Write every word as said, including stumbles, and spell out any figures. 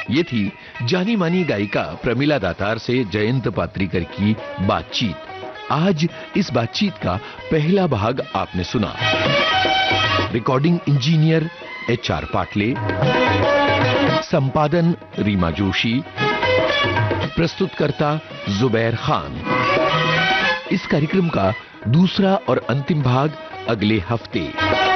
ये थी जानी मानी गायिका प्रमिला दातार से जयंत पात्रीकर की बातचीत। आज इस बातचीत का पहला भाग आपने सुना। Recording engineer H R Patle, संपादन रीमा जोशी, प्रस्तुतकर्ता जुबैर खान। इस कार्यक्रम का दूसरा और अंतिम भाग अगले हफ्ते।